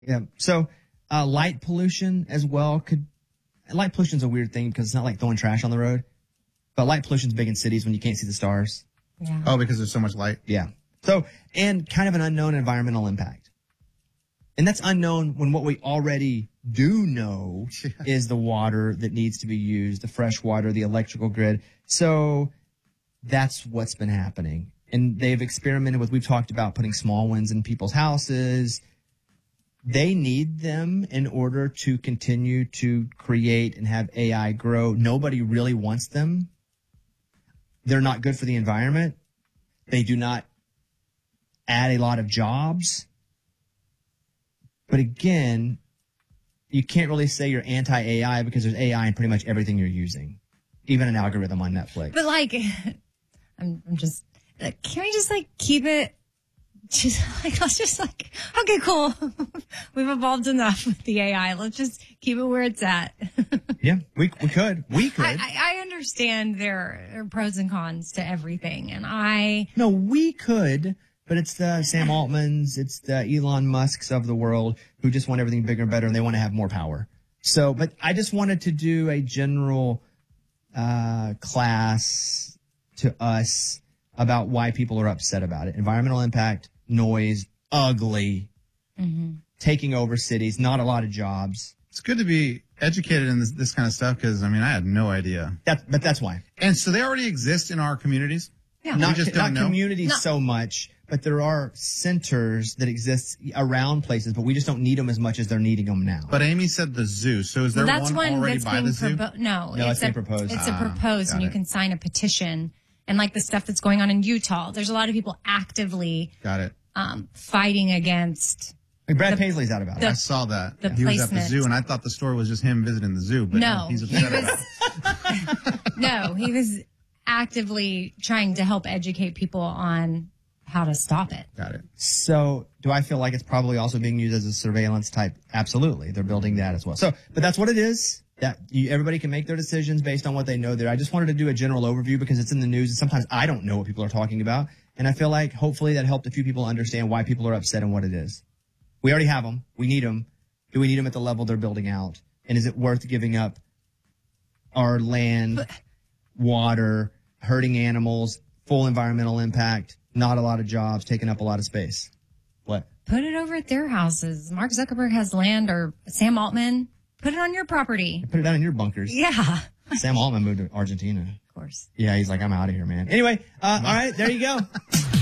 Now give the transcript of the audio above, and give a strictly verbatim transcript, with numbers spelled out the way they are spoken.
Yeah. So uh, light pollution as well could. Light pollution is a weird thing because it's not like throwing trash on the road. But light pollution is big in cities when you can't see the stars. Yeah. Oh, because there's so much light. Yeah. So, and kind of an unknown environmental impact. And that's unknown when what we already do know is the water that needs to be used, the fresh water, the electrical grid. So that's what's been happening. And they've experimented with, we've talked about putting small ones in people's houses. They need them in order to continue to create and have A I grow. Nobody really wants them. They're not good for the environment. They do not add a lot of jobs. But again, you can't really say you're anti-A I because there's A I in pretty much everything you're using, even an algorithm on Netflix. But like, I'm, I'm just, like, can we just like keep it, just like, let's just like, okay, cool. We've evolved enough with the A I. Let's just keep it where it's at. Yeah, we we could. We could. I, I, I understand there are pros and cons to everything. And I. No, we could. But it's the Sam Altmans, it's the Elon Musks of the world who just want everything bigger and better and they want to have more power. So, but I just wanted to do a general uh, class to us about why people are upset about it. Environmental impact, noise, ugly, mm-hmm. taking over cities, not a lot of jobs. It's good to be educated in this, this kind of stuff because, I mean, I had no idea. That, but that's why. And so they already exist in our communities? Yeah. Not, just not don't know? communities No. so much, but there are centers that exist around places, but we just don't need them as much as they're needing them now. But Amy said the zoo. So is there Well, that's one one already that's by being the zoo? propo- No, No, it's a, being proposed. It's Ah, a proposed, got and you it. can sign a petition. And like the stuff that's going on in Utah, there's a lot of people actively Got it. um, fighting against. Like Brad the- Paisley's out about the- it. I saw that. the he was at the placement. zoo, and I thought the story was just him visiting the zoo. But No, he's he upset was- about it. No, he was actively trying to help educate people on how to stop it. Got it. So do I feel like it's probably also being used as a surveillance type? Absolutely. They're building that as well. So, but that's what it is. That you, everybody can make their decisions based on what they know there. I just wanted to do a general overview because it's in the news and sometimes I don't know what people are talking about. And I feel like hopefully that helped a few people understand why people are upset and what it is. We already have them. We need them. Do we need them at the level they're building out? And is it worth giving up our land, But- water, hurting animals, full environmental impact, not a lot of jobs, taking up a lot of space? What? Put it over at their houses. Mark Zuckerberg has land, or Sam Altman. Put it on your property. Put it down in your bunkers. Yeah, Sam Altman moved to Argentina. of course. Yeah, he's like, I'm out of here, man. Anyway, uh, all right, there you go.